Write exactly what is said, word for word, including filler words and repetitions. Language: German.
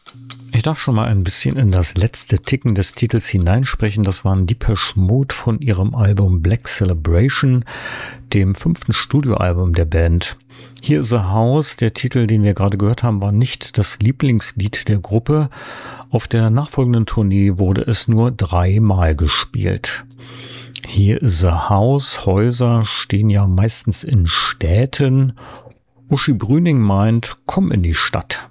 Ich darf schon mal ein bisschen in das letzte Ticken des Titels hineinsprechen. Das waren Depeche Mode von ihrem Album Black Celebration, dem fünften Studioalbum der Band. Here is a House, der Titel, den wir gerade gehört haben, war nicht das Lieblingslied der Gruppe. Auf der nachfolgenden Tournee wurde es nur dreimal gespielt. Here is a House, Häuser stehen ja meistens in Städten. Uschi Brüning meint, komm in die Stadt.